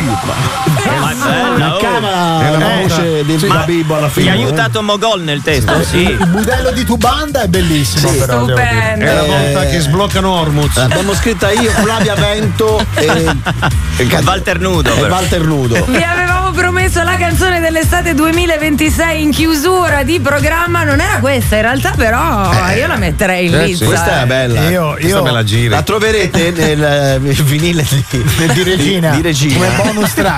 La cama è la voce di Babibbo alla fine. Mi ha aiutato Mogol nel testo, sì. Il budello di Tubanda è bellissimo, però. Stupendo. È la volta che sbloccano Ormuz. L'abbiamo scritta io, Flavia Vento e Walter Nudo. E Walter Nudo. Vi avevamo promesso la canzone dell'estate 2026 in chiusura di programma, non era questa in realtà, però io la metterei in lista. Questa è bella. Questa me la giri. La troverete nel vinile di Regina. Di Regina. Come bonus track.